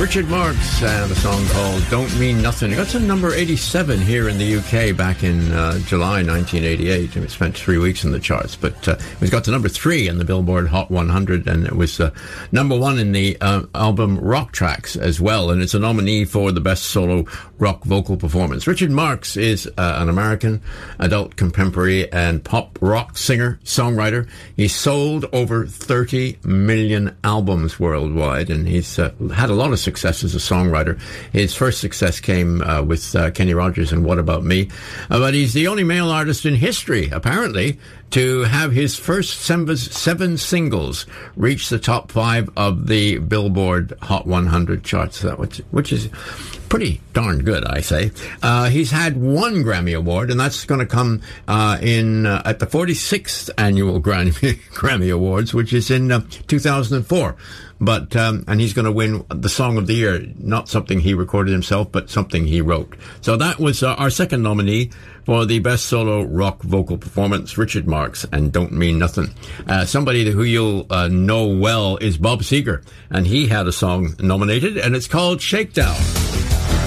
Richard Marx and a song called Don't Mean Nothing. It got to number 87 here in the UK back in July 1988. It spent 3 weeks in the charts, but it got to number 3 in the Billboard Hot 100, and it was number 1 in the album Rock Tracks as well, and it's a nominee for the Best Solo Rock Vocal Performance. Richard Marx is an American adult contemporary and pop rock singer, songwriter. He's sold over 30 million albums worldwide, and he's had a lot of success as a songwriter. His first success came with Kenny Rogers and What About Me, but he's the only male artist in history, apparently, to have his first 7 singles reach the top 5 of the Billboard Hot 100 charts, which is pretty darn good, I say. He's had 1 Grammy Award, and that's going to come at the 46th annual Grammy Awards, which is in 2004. But and he's going to win the Song of the Year, not something he recorded himself, but something he wrote. So that was our second nominee for the Best Solo Rock Vocal Performance, Richard Marx and Don't Mean Nothing. Somebody who you'll know well is Bob Seger, and he had a song nominated, and it's called Shakedown.